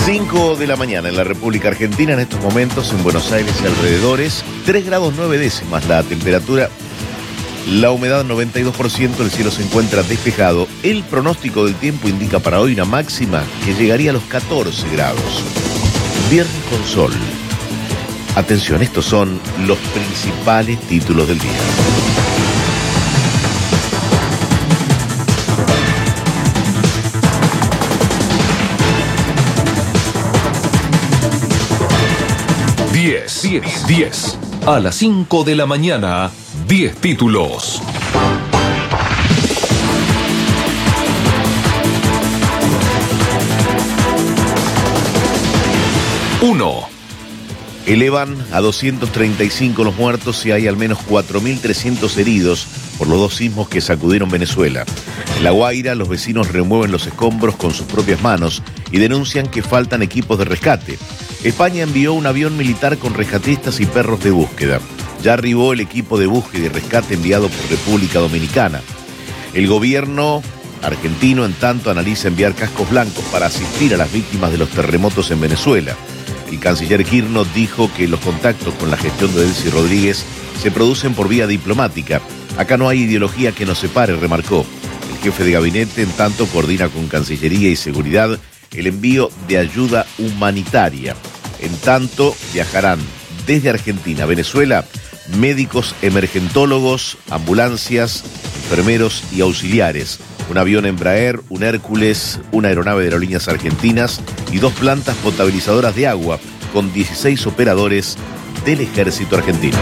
5 de la mañana en la República Argentina, en estos momentos en Buenos Aires y alrededores, 3 grados 9 décimas la temperatura, la humedad 92%, el cielo se encuentra despejado. El pronóstico del tiempo indica para hoy una máxima que llegaría a los 14 grados. Viernes con sol. Atención, estos son los principales títulos del día. Diez. A las 5 de la mañana, 10 títulos. Uno. Elevan a 235 los muertos y hay al menos 4.300 heridos por los 2 sismos que sacudieron Venezuela. En La Guaira, los vecinos remueven los escombros con sus propias manos y denuncian que faltan equipos de rescate. España envió un avión militar con rescatistas y perros de búsqueda. Ya arribó el equipo de búsqueda y rescate enviado por República Dominicana. El gobierno argentino, en tanto, analiza enviar cascos blancos para asistir a las víctimas de los terremotos en Venezuela. El canciller Kirchner dijo que los contactos con la gestión de Delcy Rodríguez se producen por vía diplomática. Acá no hay ideología que nos separe, remarcó. El jefe de gabinete, en tanto, coordina con Cancillería y Seguridad el envío de ayuda humanitaria. En tanto, viajarán desde Argentina a Venezuela médicos emergentólogos, ambulancias, enfermeros y auxiliares. Un avión Embraer, un Hércules, una aeronave de Aerolíneas Argentinas y 2 plantas potabilizadoras de agua con 16 operadores del ejército argentino.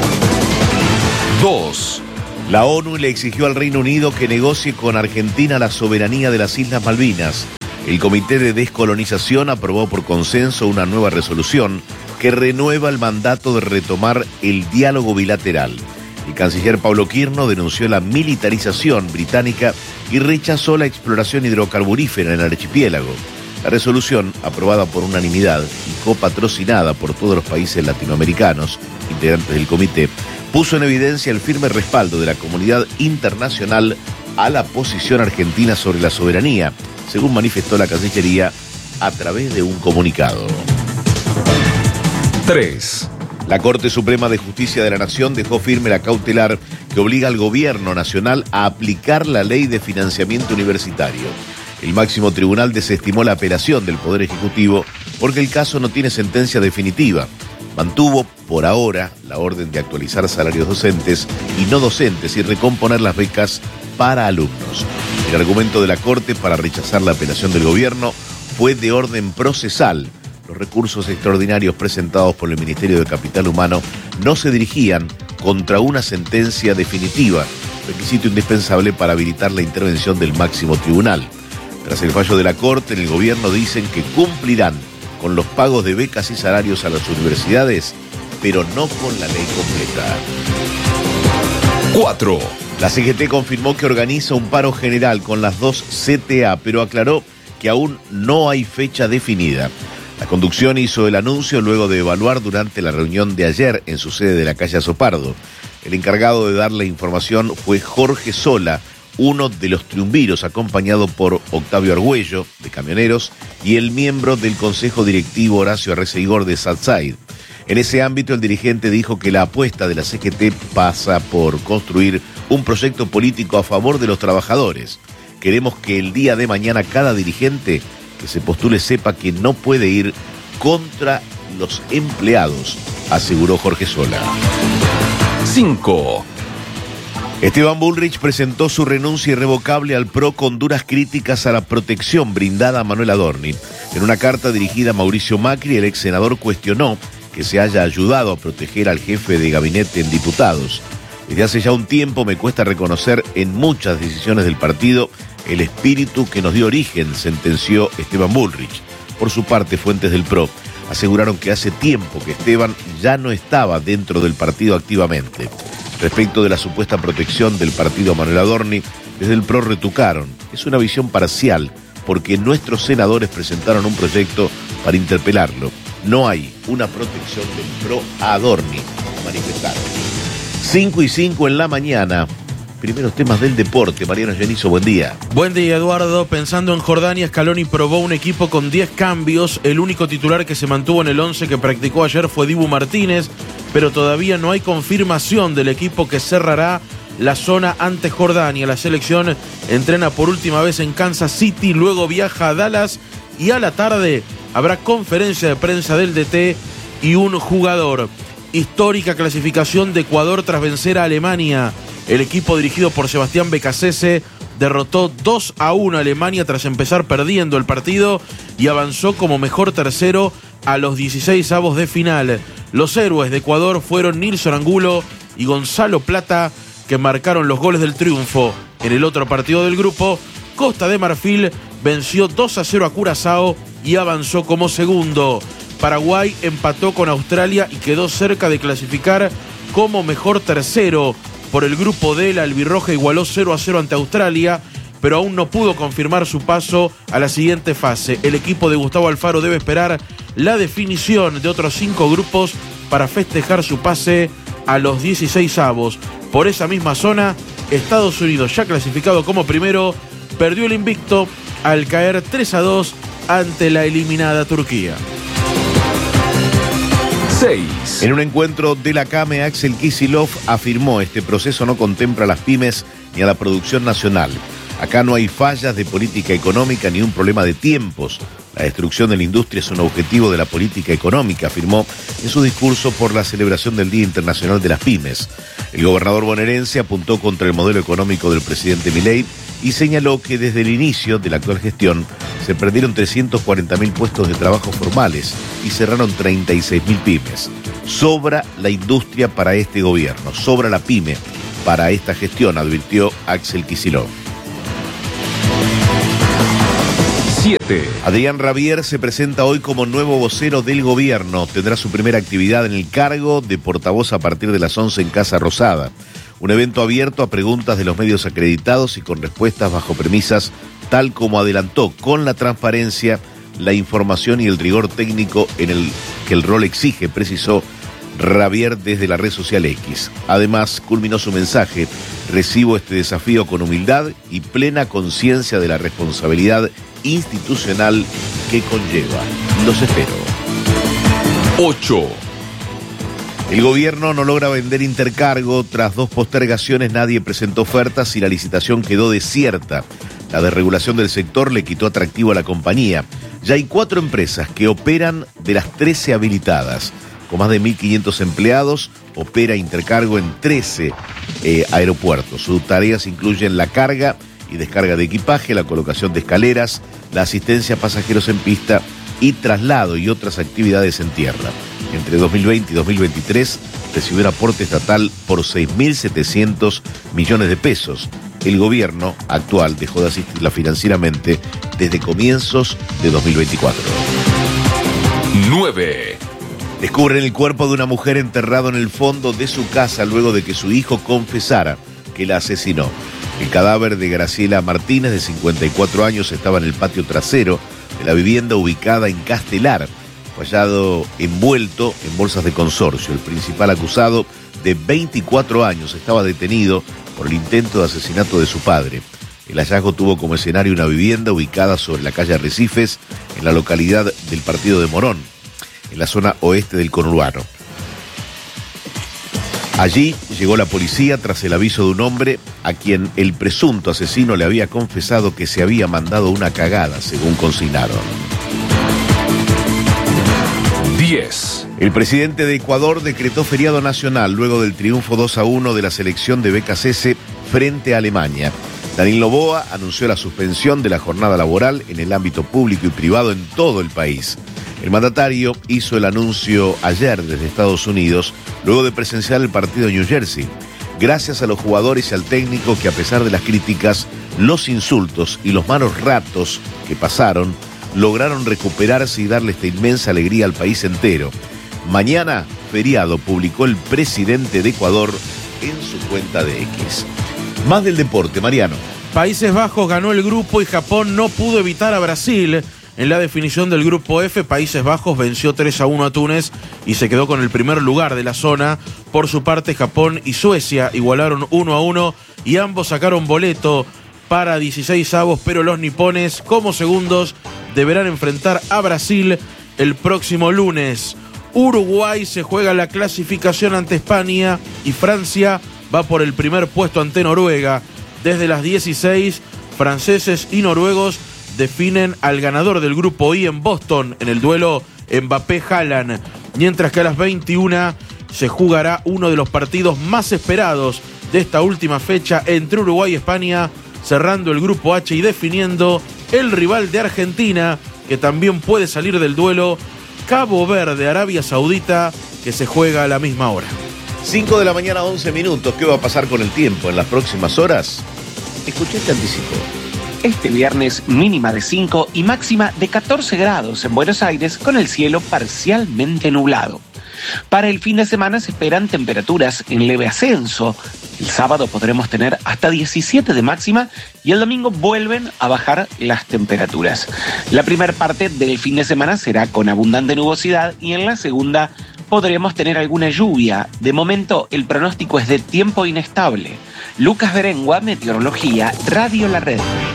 2. La ONU le exigió al Reino Unido que negocie con Argentina la soberanía de las Islas Malvinas. El Comité de Descolonización aprobó por consenso una nueva resolución que renueva el mandato de retomar el diálogo bilateral. El canciller Pablo Kirchner denunció la militarización británica y rechazó la exploración hidrocarburífera en el archipiélago. La resolución, aprobada por unanimidad y copatrocinada por todos los países latinoamericanos, integrantes del comité, puso en evidencia el firme respaldo de la comunidad internacional a la posición argentina sobre la soberanía, según manifestó la Cancillería a través de un comunicado. 3. La Corte Suprema de Justicia de la Nación dejó firme la cautelar que obliga al gobierno nacional a aplicar la ley de financiamiento universitario. El máximo tribunal desestimó la apelación del Poder Ejecutivo porque el caso no tiene sentencia definitiva. Mantuvo, por ahora, la orden de actualizar salarios docentes y no docentes y recomponer las becas para alumnos. El argumento de la Corte para rechazar la apelación del gobierno fue de orden procesal. Los recursos extraordinarios presentados por el Ministerio de Capital Humano no se dirigían contra una sentencia definitiva, requisito indispensable para habilitar la intervención del máximo tribunal. Tras el fallo de la Corte, en el gobierno dicen que cumplirán con los pagos de becas y salarios a las universidades, pero no con la ley completa. 4. La CGT confirmó que organiza un paro general con las 2 CTA, pero aclaró que aún no hay fecha definida. La conducción hizo el anuncio luego de evaluar durante la reunión de ayer en su sede de la calle Azopardo. El encargado de dar la información fue Jorge Sola, uno de los triunviros, acompañado por Octavio Argüello, de Camioneros, y el miembro del Consejo Directivo Horacio Arreceigor de Southside. En ese ámbito, el dirigente dijo que la apuesta de la CGT pasa por construir un proyecto político a favor de los trabajadores. Queremos que el día de mañana cada dirigente que se postule sepa que no puede ir contra los empleados, aseguró Jorge Sola. 5. Esteban Bullrich presentó su renuncia irrevocable al PRO con duras críticas a la protección brindada a Manuel Adorni. En una carta dirigida a Mauricio Macri, el ex senador cuestionó que se haya ayudado a proteger al jefe de gabinete en diputados. Desde hace ya un tiempo me cuesta reconocer en muchas decisiones del partido el espíritu que nos dio origen, sentenció Esteban Bullrich. Por su parte, fuentes del PRO aseguraron que hace tiempo que Esteban ya no estaba dentro del partido activamente. Respecto de la supuesta protección del partido a Manuel Adorni, desde el PRO retrucaron. Es una visión parcial, porque nuestros senadores presentaron un proyecto para interpelarlo. No hay una protección del PRO a Adorni, manifestaron. 5:05 en la mañana. primeros temas del deporte. Mariano Genizo, buen día. Buen día, Eduardo. Pensando en Jordania, Scaloni probó un equipo con 10 cambios. El único titular que se mantuvo en el 11 que practicó ayer fue Dibu Martínez, pero todavía no hay confirmación del equipo que cerrará la zona ante Jordania. La selección entrena por última vez en Kansas City, luego viaja a Dallas y a la tarde habrá conferencia de prensa del DT y un jugador. Histórica clasificación de Ecuador tras vencer a Alemania. El equipo dirigido por Sebastián Becasese derrotó 2-1 a Alemania tras empezar perdiendo el partido y avanzó como mejor tercero a los 16avos de final. Los héroes de Ecuador fueron Nilson Angulo y Gonzalo Plata, que marcaron los goles del triunfo. En el otro partido del grupo, Costa de Marfil venció 2-0 a Curazao y avanzó como segundo. Paraguay empató con Australia y quedó cerca de clasificar como mejor tercero. Por el grupo D, la albirroja igualó 0-0 ante Australia, pero aún no pudo confirmar su paso a la siguiente fase. El equipo de Gustavo Alfaro debe esperar la definición de otros 5 grupos para festejar su pase a los 16avos. Por esa misma zona, Estados Unidos, ya clasificado como primero, perdió el invicto al caer 3-2 ante la eliminada Turquía. 6. En un encuentro de la CAME, Axel Kicillof afirmó: este proceso no contempla a las pymes ni a la producción nacional. Acá no hay fallas de política económica ni un problema de tiempos. La destrucción de la industria es un objetivo de la política económica, afirmó en su discurso por la celebración del Día Internacional de las Pymes. El gobernador bonaerense apuntó contra el modelo económico del presidente Milei y señaló que desde el inicio de la actual gestión se perdieron 340.000 puestos de trabajo formales y cerraron 36.000 pymes. Sobra la industria para este gobierno, sobra la pyme para esta gestión, advirtió Axel Kicillof. 7. Adrián Rabier se presenta hoy como nuevo vocero del gobierno. Tendrá su primera actividad en el cargo de portavoz a partir de las 11 en Casa Rosada. Un evento abierto a preguntas de los medios acreditados y con respuestas bajo premisas, tal como adelantó, con la transparencia, la información y el rigor técnico en el que el rol exige, precisó Rabier desde la red social X. Además, culminó su mensaje: recibo este desafío con humildad y plena conciencia de la responsabilidad institucional que conlleva. Los espero. 8. El gobierno no logra vender Intercargo. Tras 2 postergaciones, nadie presentó ofertas y la licitación quedó desierta. La desregulación del sector le quitó atractivo a la compañía. Ya hay 4 empresas que operan de las 13 habilitadas. Con más de 1.500 empleados, opera Intercargo en 13 aeropuertos. Sus tareas incluyen la carga y descarga de equipaje, la colocación de escaleras, la asistencia a pasajeros en pista y traslado y otras actividades en tierra. Entre 2020 y 2023 recibió un aporte estatal por 6.700 millones de pesos. El gobierno actual dejó de asistirla financieramente desde comienzos de 2024. 9. Descubren el cuerpo de una mujer enterrado en el fondo de su casa luego de que su hijo confesara que la asesinó. El cadáver de Graciela Martínez, de 54 años, estaba en el patio trasero de la vivienda ubicada en Castelar, hallado envuelto en bolsas de consorcio. El principal acusado, de 24 años, estaba detenido por el intento de asesinato de su padre. El hallazgo tuvo como escenario una vivienda ubicada sobre la calle Arrecifes, en la localidad del Partido de Morón, en la zona oeste del conurbano. Allí llegó la policía tras el aviso de un hombre a quien el presunto asesino le había confesado que se había mandado una cagada, según consignaron. 10. El presidente de Ecuador decretó feriado nacional luego del triunfo 2-1 de la selección de Becasese frente a Alemania. Daniel Noboa anunció la suspensión de la jornada laboral en el ámbito público y privado en todo el país. El mandatario hizo el anuncio ayer desde Estados Unidos, luego de presenciar el partido en New Jersey. Gracias a los jugadores y al técnico que, a pesar de las críticas, los insultos y los malos ratos que pasaron, lograron recuperarse y darle esta inmensa alegría al país entero. Mañana, feriado, publicó el presidente de Ecuador en su cuenta de X. Más del deporte, Mariano. Países Bajos ganó el grupo y Japón no pudo evitar a Brasil. En la definición del grupo F, Países Bajos venció 3-1 a Túnez y se quedó con el primer lugar de la zona. Por su parte, Japón y Suecia igualaron 1-1 y ambos sacaron boleto para 16avos, pero los nipones, como segundos, deberán enfrentar a Brasil el próximo lunes. Uruguay se juega la clasificación ante España y Francia va por el primer puesto ante Noruega. Desde las 16, franceses y noruegos definen al ganador del grupo I en Boston en el duelo Mbappé-Haaland, mientras que a las 21 se jugará uno de los partidos más esperados de esta última fecha entre Uruguay y España, cerrando el grupo H y definiendo el rival de Argentina, que también puede salir del duelo, Cabo Verde, Arabia Saudita, que se juega a la misma hora. 5 de la mañana, 11 minutos. ¿Qué va a pasar con el tiempo en las próximas horas? Escuché este anticipo. Este viernes mínima de 5 y máxima de 14 grados en Buenos Aires con el cielo parcialmente nublado. Para el fin de semana se esperan temperaturas en leve ascenso. El sábado podremos tener hasta 17 de máxima y el domingo vuelven a bajar las temperaturas. La primera parte del fin de semana será con abundante nubosidad y en la segunda podremos tener alguna lluvia. De momento el pronóstico es de tiempo inestable. Lucas Berengua, Meteorología, Radio La Red.